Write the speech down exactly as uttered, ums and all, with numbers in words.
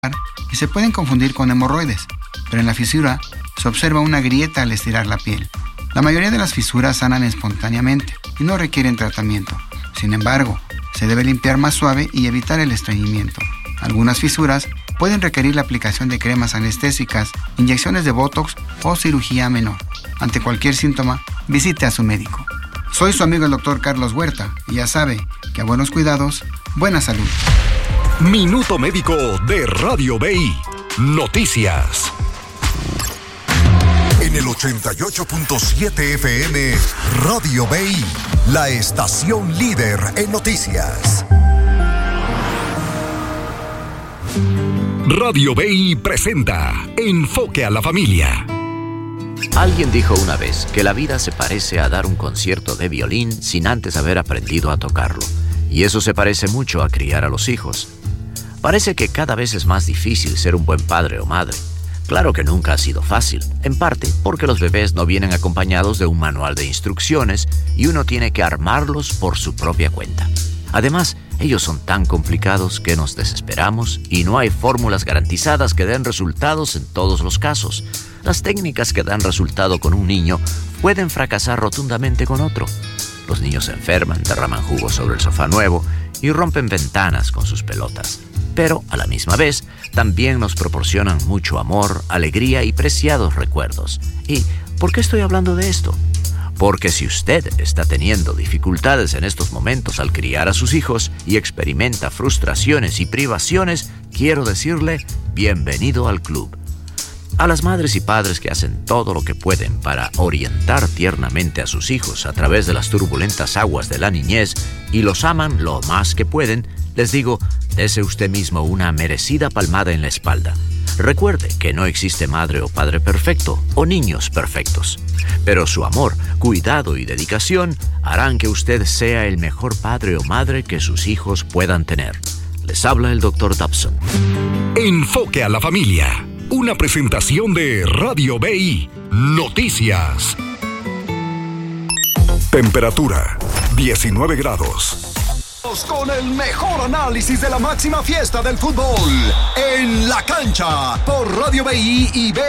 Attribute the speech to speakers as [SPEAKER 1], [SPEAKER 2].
[SPEAKER 1] y se pueden confundir con hemorroides, pero en la fisura se observa una grieta al estirar la piel. La mayoría de las fisuras sanan espontáneamente y no requieren tratamiento. Sin embargo, se debe limpiar más suave y evitar el estreñimiento. Algunas fisuras pueden requerir la aplicación de cremas anestésicas, inyecciones de Botox o cirugía menor. Ante cualquier síntoma, visite a su médico. Soy su amigo el doctor Carlos Huerta y ya sabe que a buenos cuidados, buena salud.
[SPEAKER 2] Minuto Médico de Radio B I. Noticias. En el ochenta y ocho punto siete F M, Radio B I, la estación líder en noticias. Radio B I presenta Enfoque a la Familia.
[SPEAKER 3] Alguien dijo una vez que la vida se parece a dar un concierto de violín sin antes haber aprendido a tocarlo. Y eso se parece mucho a criar a los hijos. Parece que cada vez es más difícil ser un buen padre o madre. Claro que nunca ha sido fácil, en parte porque los bebés no vienen acompañados de un manual de instrucciones y uno tiene que armarlos por su propia cuenta. Además, ellos son tan complicados que nos desesperamos y no hay fórmulas garantizadas que den resultados en todos los casos. Las técnicas que dan resultado con un niño pueden fracasar rotundamente con otro. Los niños se enferman, derraman jugo sobre el sofá nuevo y rompen ventanas con sus pelotas. Pero, a la misma vez, también nos proporcionan mucho amor, alegría y preciados recuerdos. ¿Y por qué estoy hablando de esto? Porque si usted está teniendo dificultades en estos momentos al criar a sus hijos y experimenta frustraciones y privaciones, quiero decirle, bienvenido al club. A las madres y padres que hacen todo lo que pueden para orientar tiernamente a sus hijos a través de las turbulentas aguas de la niñez y los aman lo más que pueden, les digo, dese usted mismo una merecida palmada en la espalda. Recuerde que no existe madre o padre perfecto o niños perfectos, pero su amor, cuidado y dedicación harán que usted sea el mejor padre o madre que sus hijos puedan tener. Les habla el doctor Dobson.
[SPEAKER 2] Enfoque a la familia. Una presentación de Radio B I. Noticias. Temperatura diecinueve grados. Con el mejor análisis de la máxima fiesta del fútbol en la cancha por Radio B I y B